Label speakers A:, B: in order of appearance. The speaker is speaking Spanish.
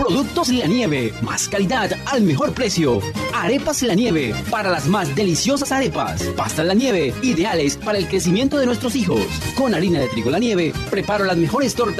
A: Productos La Nieve, más calidad al mejor precio. Arepas La Nieve, para las más deliciosas arepas. Pastas La Nieve, ideales para el crecimiento de nuestros hijos. Con harina de trigo La Nieve, preparo las mejores tortas